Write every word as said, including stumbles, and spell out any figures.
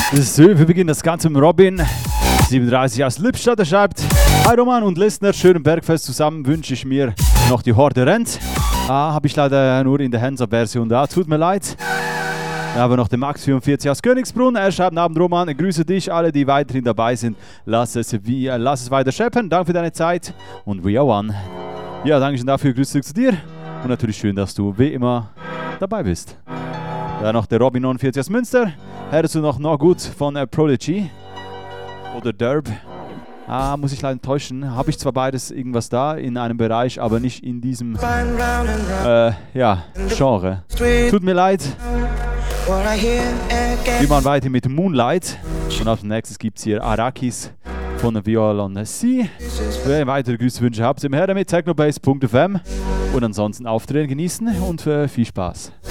So, wir beginnen das Ganze mit Robin, siebenunddreißig aus Lippstadt. Er schreibt: Hi Roman und Listener, schönen Bergfest zusammen wünsche ich mir noch die Horde rennt. Ah, habe ich leider nur in der Hands-Up-Version da, tut mir leid. Dann haben wir noch den Max vierundvierzig aus Königsbrunn. Er schreibt: Abend Roman, grüße dich, alle, die weiterhin dabei sind. Lass es, wie, äh, lass es weiter scheppern. Danke für deine Zeit und we are one. Ja, danke schön dafür. Grüße zu dir. Und natürlich schön, dass du wie immer dabei bist. Dann noch der Robin neunundvierzig aus Münster. Hörst du noch No Good von äh, Prodigy oder Derb? Ah, muss ich leider enttäuschen. Habe ich zwar beides irgendwas da in einem Bereich, aber nicht in diesem äh, ja, Genre. Tut mir leid. Wir machen weiter mit Moonlight. Und als nächstes gibt es hier Arakis von Violon C. Wer weitere Grüßwünsche habt, immer her damit technobase punkt f m. Und ansonsten Auftreten genießen und äh, viel Spaß.